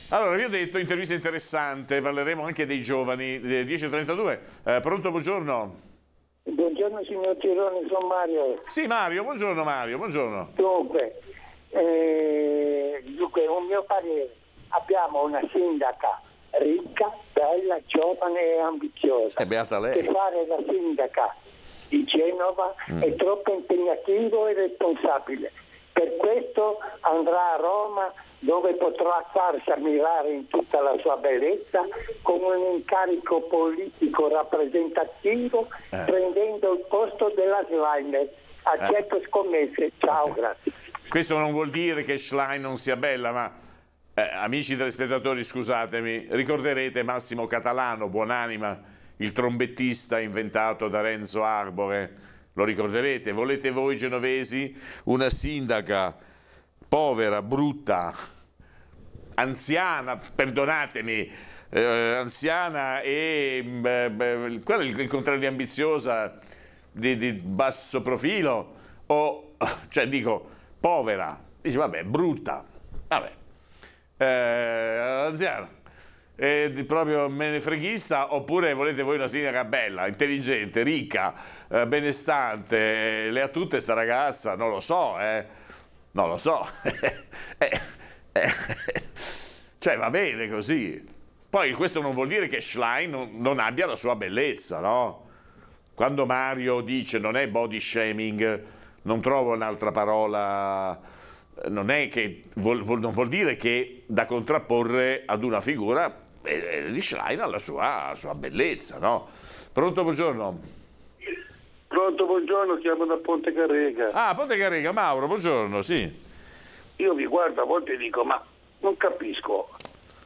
Allora, vi ho detto, intervista interessante, parleremo anche dei giovani. 10:32. Pronto, buongiorno. Buongiorno signor Tironi, sono Mario. Sì, Mario, buongiorno. Dunque, un mio parere, abbiamo una sindaca ricca, bella, giovane e ambiziosa. Beata lei. Che fare la sindaca di Genova è troppo impegnativo e responsabile. Per questo andrà a Roma, dove potrà farsi ammirare in tutta la sua bellezza con un incarico politico rappresentativo, prendendo il posto della Schlein. Accetto scommesse. Ciao, grazie. Questo non vuol dire che Schlein non sia bella, ma amici telespettatori, scusatemi, ricorderete Massimo Catalano, buonanima, il trombettista inventato da Renzo Arbore. Lo ricorderete? Volete voi genovesi una sindaca povera, brutta, anziana, perdonatemi, anziana e qual è il contrario di ambiziosa, di basso profilo, o cioè dico povera, dici vabbè, brutta, vabbè, anziana, proprio menefreghista, oppure volete voi una sindaca bella, intelligente, ricca, benestante, le ha tutte sta ragazza? Non lo so, non lo so. Cioè va bene così. Poi questo non vuol dire che Schlein non abbia la sua bellezza, no? Quando Mario dice non è body shaming, non trovo un'altra parola, non è che non vuol dire che da contrapporre ad una figura di Schlein alla sua bellezza, no? Pronto, buongiorno. Pronto, buongiorno, chiamo da Ponte Carrega. Ah, Ponte Carrega, Mauro, buongiorno, sì. Io vi guardo, a volte dico, ma non capisco,